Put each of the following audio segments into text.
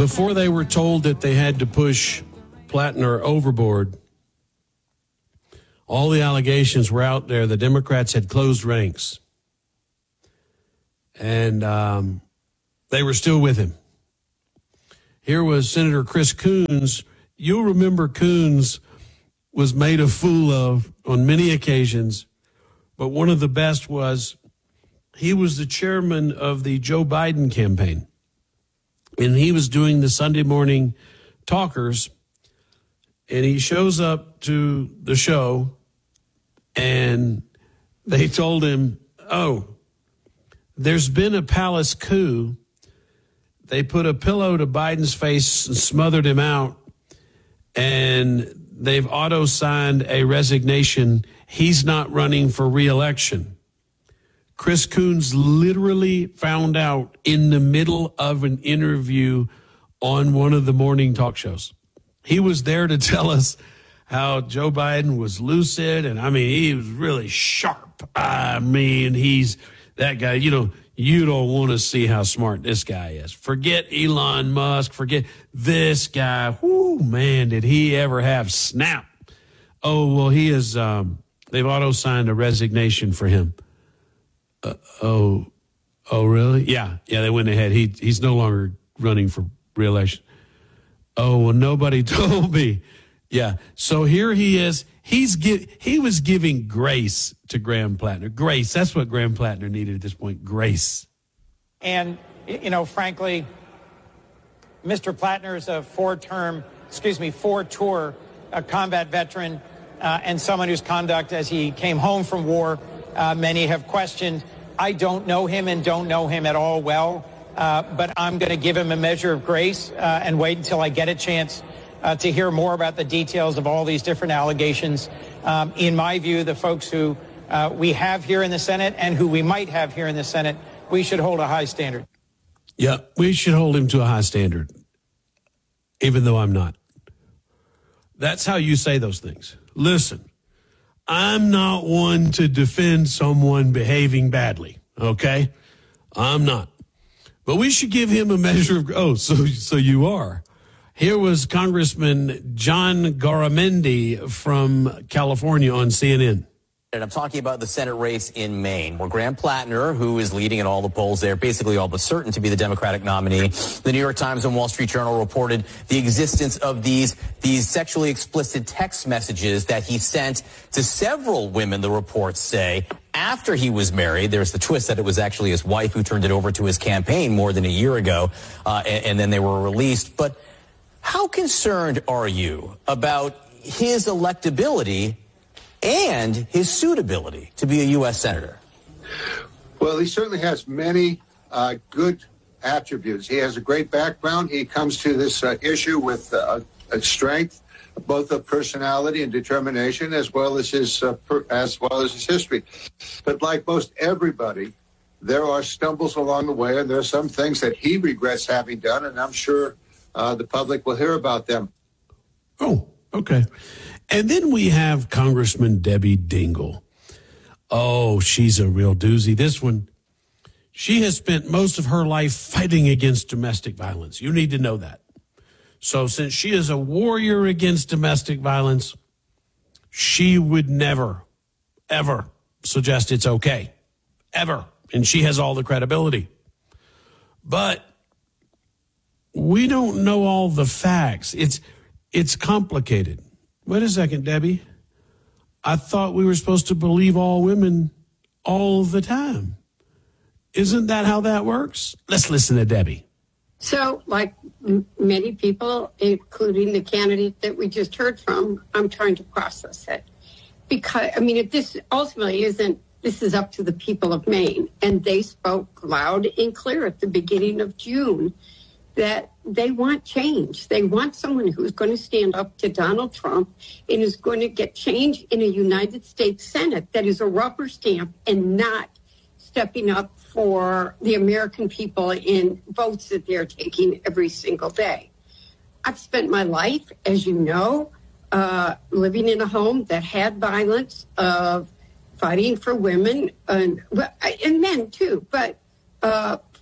Before they were told that they had to push Plattner overboard, all the allegations were out there. The Democrats had closed ranks. And they were still with him. Here was Senator Chris Coons. You'll remember Coons was made a fool of on many occasions, but one of the best was he was the chairman of the Joe Biden campaign, and he was doing the Sunday morning talkers, and he shows up to the show, and they told him, oh, there's been a palace coup. They put a pillow to Biden's face and smothered him out, and they've auto-signed a resignation. He's not running for re-election. Chris Coons literally found out in the middle of an interview on one of the morning talk shows. He was there to tell us how Joe Biden was lucid, and, I mean, he was really sharp. I mean, he's that guy, you don't want to see how smart this guy is. Forget Elon Musk. Forget this guy. Whoo, man, did he ever have snap. Oh, well, he is, they've auto-signed a resignation for him. Oh, really? Yeah, they went ahead. He's no longer running for re-election. Oh, well, nobody told me. Yeah, so here he is. He was giving grace to Graham Plattner. Grace, that's what Graham Plattner needed at this point, grace. And, frankly, Mr. Plattner is a four-tour combat veteran and someone whose conduct as he came home from war, many have questioned. I don't know him and don't know him at all well, but I'm going to give him a measure of grace and wait until I get a chance to hear more about the details of all these different allegations. In my view, the folks who we have here in the Senate and who we might have here in the Senate, we should hold a high standard. Yeah, we should hold him to a high standard, even though I'm not. That's how you say those things. Listen, I'm not one to defend someone behaving badly, okay? I'm not. But we should give him a measure of, so you are. Here was Congressman John Garamendi from California on CNN. And I'm talking about the Senate race in Maine, where Graham Plattner, who is leading in all the polls there, basically all but certain to be the Democratic nominee. The New York Times and Wall Street Journal reported the existence of these sexually explicit text messages that he sent to several women, the reports say, after he was married. There's the twist that it was actually his wife who turned it over to his campaign more than a year ago, and then they were released. But how concerned are you about his electability and his suitability to be a U.S. Senator? Well, he certainly has many good attributes. He has a great background. He comes to this issue with a strength, both of personality and determination, as well as his history. But like most everybody, there are stumbles along the way, and there are some things that he regrets having done, and I'm sure the public will hear about them. Oh, okay. And then we have Congressman Debbie Dingell. Oh, she's a real doozy. This one, she has spent most of her life fighting against domestic violence. You need to know that. So since she is a warrior against domestic violence, she would never, ever suggest it's okay. Ever. And she has all the credibility. But we don't know all the facts. It's complicated. Wait a second, Debbie. I thought we were supposed to believe all women all the time. Isn't that how that works? Let's listen to Debbie. So, like many people, including the candidate that we just heard from, I'm trying to process it. Because, this ultimately this is up to the people of Maine. And they spoke loud and clear at the beginning of June that they want change. They want someone who's going to stand up to Donald Trump and is going to get change in a United States Senate that is a rubber stamp and not stepping up for the American people in votes that they're taking every single day. I've spent my life, as you know, living in a home that had violence, of fighting for women and men too, but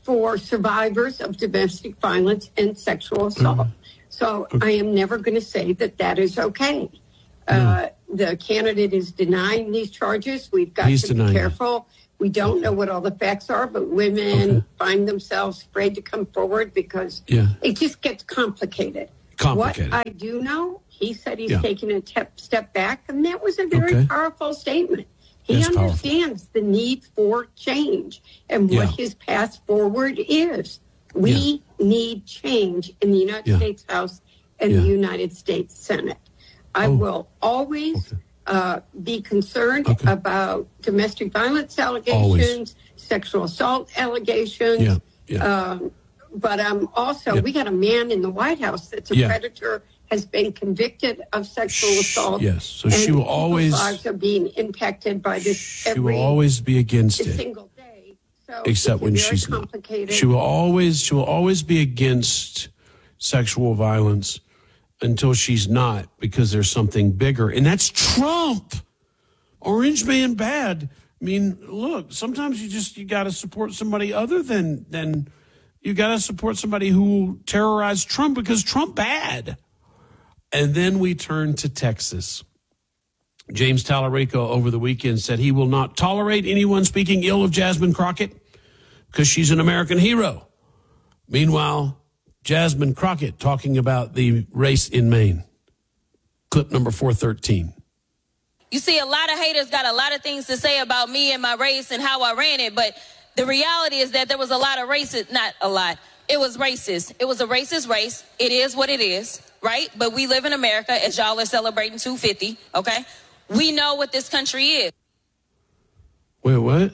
for survivors of domestic violence and sexual assault. So I am never going to say that is okay. The candidate is denying these charges. We've got to be careful. We don't know what all the facts are, but women find themselves afraid to come forward because it just gets complicated. What I do know, he said he's taking a step back, and that was a very powerful statement. He understands the need for change and what his path forward is. We need change in the United States House and the United States Senate. I will always be concerned about domestic violence allegations, sexual assault allegations. But I'm also, we got a man in the White House that's a predator, has been convicted of sexual assault. Yes, so she will always. Lives are being impacted by this. She will always be against it. Single day. So except when she's not. She will always be against sexual violence until she's not, because there's something bigger, and that's Trump. Orange man bad. I mean, look, sometimes you got to support somebody other than you got to support somebody who will terrorize Trump, because Trump bad. And then we turn to Texas. James Tallarico over the weekend said he will not tolerate anyone speaking ill of Jasmine Crockett because she's an American hero. Meanwhile, Jasmine Crockett talking about the race in Maine. Clip number 413. You see, a lot of haters got a lot of things to say about me and my race and how I ran it, but the reality is that there was a lot of racist, not a lot. It was racist. It was a racist race. It is what it is, right? But we live in America, as y'all are celebrating 250, okay? We know what this country is. Wait, what?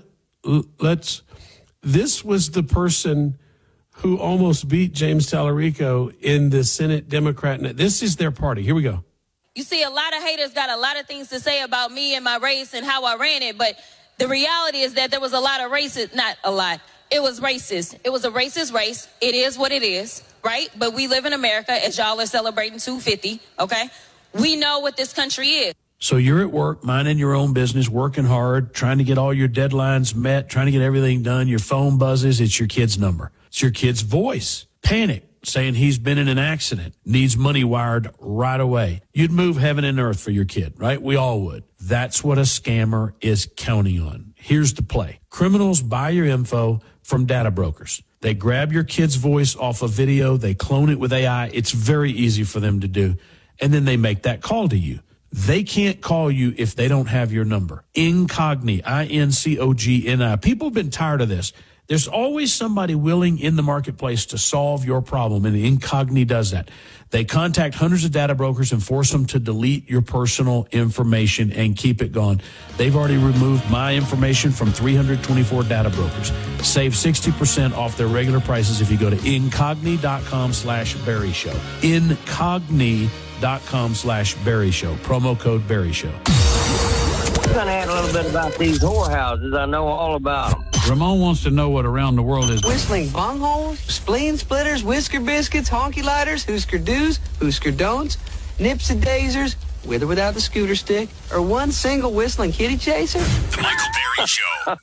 This was the person who almost beat James Tallarico in the Senate Democrat. This is their party. Here we go. You see, a lot of haters got a lot of things to say about me and my race and how I ran it, but the reality is that there was a lot of racist, not a lot. It was racist. It was a racist race. It is what it is, right? But we live in America, as y'all are celebrating 250, okay? We know what this country is. So you're at work, minding your own business, working hard, trying to get all your deadlines met, trying to get everything done. Your phone buzzes. It's your kid's number. It's your kid's voice. Panic, saying he's been in an accident, needs money wired right away. You'd move heaven and earth for your kid, right? We all would. That's what a scammer is counting on. Here's the play. Criminals buy your info from data brokers. They grab your kid's voice off a video. They clone it with AI. It's very easy for them to do. And then they make that call to you. They can't call you if they don't have your number. Incogni, I-N-C-O-G-N-I. People have been tired of this. There's always somebody willing in the marketplace to solve your problem, and Incogni does that. They contact hundreds of data brokers and force them to delete your personal information and keep it gone. They've already removed my information from 324 data brokers. Save 60% off their regular prices if you go to incogni.com/Barry Show. Incogni.com/Barry Show. Promo code Barry Show. I'm going to add a little bit about these whorehouses. I know all about them. Ramon wants to know what around the world is. Whistling bungholes, spleen splitters, whisker biscuits, honky lighters, Husker do's, Husker don'ts, nips and daisers, with or without the scooter stick, or one single whistling kitty chaser. The Michael Barry Show.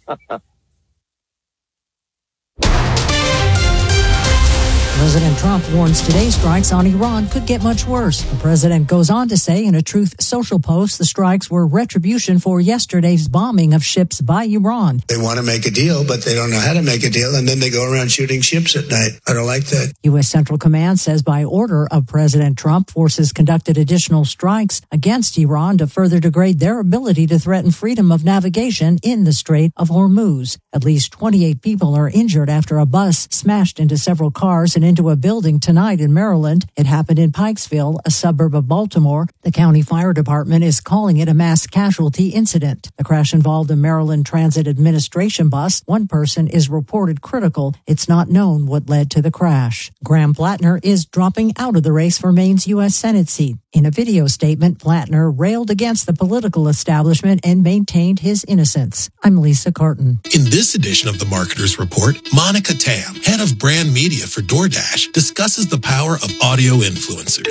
President Trump warns today's strikes on Iran could get much worse. The president goes on to say in a Truth Social post the strikes were retribution for yesterday's bombing of ships by Iran. They want to make a deal, but they don't know how to make a deal, and then they go around shooting ships at night. I don't like that. U.S. Central Command says by order of President Trump, forces conducted additional strikes against Iran to further degrade their ability to threaten freedom of navigation in the Strait of Hormuz. At least 28 people are injured after a bus smashed into several cars and into a building tonight in Maryland. It happened in Pikesville, a suburb of Baltimore. The county fire department is calling it a mass casualty incident. The crash involved a Maryland Transit Administration bus. One person is reported critical. It's not known what led to the crash. Graham Plattner is dropping out of the race for Maine's U.S. Senate seat. In a video statement, Plattner railed against the political establishment and maintained his innocence. I'm Lisa Carton. In this edition of the Marketer's Report, Monica Tam, head of brand media for DoorDash, discusses the power of audio influencers.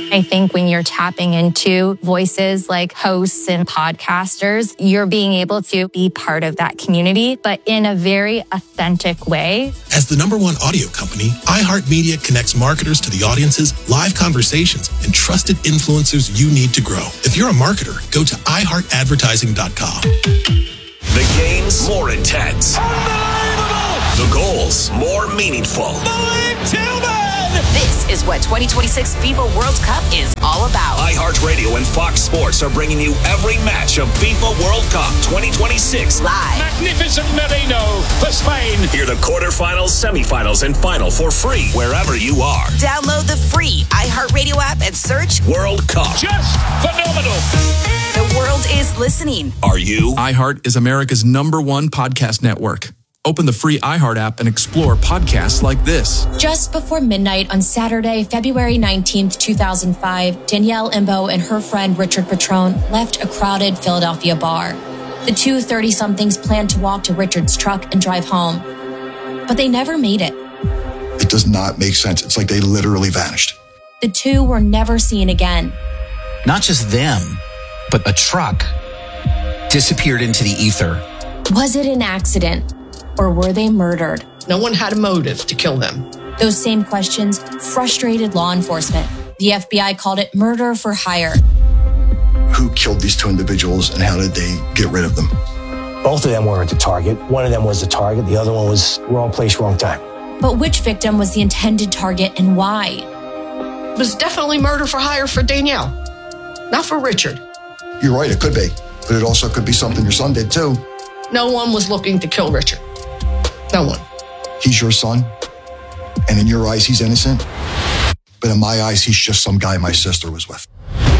I think when you're tapping into voices like hosts and podcasters, you're being able to be part of that community, but in a very authentic way. As the #1 audio company, iHeartMedia connects marketers to the audiences, live conversations, and trusted influencers you need to grow. If you're a marketer, go to iHeartAdvertising.com. The games more intense. Unbelievable! The goals more meaningful. Malik Tillman! This is what 2026 FIFA World Cup is all about. iHeartRadio and Fox Sports are bringing you every match of FIFA World Cup 2026 live. Magnificent Merino for Spain. Hear the quarterfinals, semifinals, and final for free wherever you are. Download the free iHeartRadio app and search World Cup. Just phenomenal. The world is listening. Are you? iHeart is America's #1 podcast network. Open the free iHeart app and explore podcasts like this. Just before midnight on Saturday, February 19th, 2005, Danielle Imbo and her friend Richard Petrone left a crowded Philadelphia bar. The two 30-somethings planned to walk to Richard's truck and drive home, but they never made it. It does not make sense. It's like they literally vanished. The two were never seen again. Not just them, but a truck disappeared into the ether. Was it an accident? Or were they murdered? No one had a motive to kill them. Those same questions frustrated law enforcement. The FBI called it murder for hire. Who killed these two individuals and how did they get rid of them? Both of them weren't the target. One of them was the target. The other one was wrong place, wrong time. But which victim was the intended target and why? It was definitely murder for hire for Danielle, not for Richard. You're right, it could be. But it also could be something your son did too. No one was looking to kill Richard. No one. He's your son, and in your eyes, he's innocent. But in my eyes, he's just some guy my sister was with.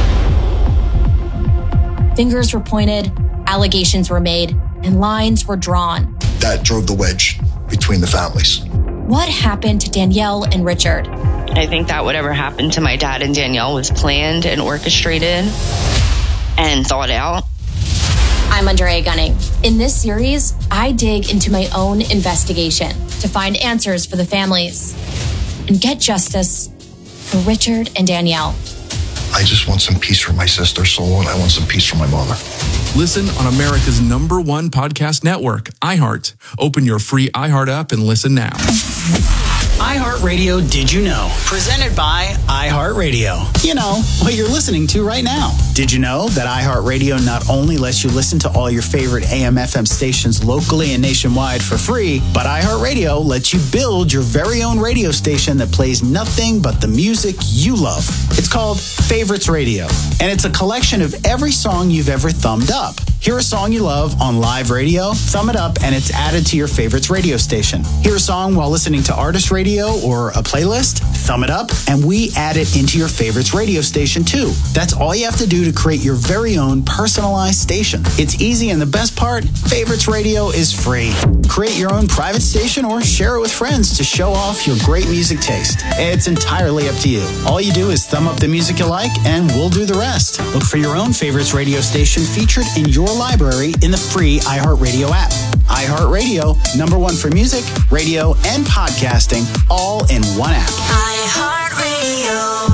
Fingers were pointed, allegations were made, and lines were drawn. That drove the wedge between the families. What happened to Danielle and Richard? I think that whatever happened to my dad and Danielle was planned and orchestrated and thought out. I'm Andrea Gunning. In this series, I dig into my own investigation to find answers for the families and get justice for Richard and Danielle. I just want some peace for my sister's soul, and I want some peace for my mother. Listen on America's #1 podcast network, iHeart. Open your free iHeart app and listen now. iHeartRadio Did You Know? Presented by iHeartRadio. You know, what you're listening to right now. Did you know that iHeartRadio not only lets you listen to all your favorite AM/FM stations locally and nationwide for free, but iHeartRadio lets you build your very own radio station that plays nothing but the music you love. It's called Favorites Radio, and it's a collection of every song you've ever thumbed up. Hear a song you love on live radio, thumb it up, and it's added to your favorites radio station. Hear a song while listening to artist radio or a playlist, thumb it up, and we add it into your favorites radio station too. That's all you have to do to create your very own personalized station. It's easy, and the best part, Favorites Radio is free. Create your own private station or share it with friends to show off your great music taste. It's entirely up to you. All you do is thumb up the music you like, and we'll do the rest. Look for your own favorites radio station featured in your library in the free iHeartRadio app. iHeartRadio, #1 for music, radio, and podcasting, all in one app. iHeartRadio.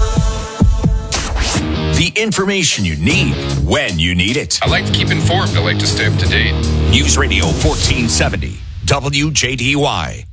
The information you need when you need it. I like to keep informed. I like to stay up to date. News Radio 1470, WJDY.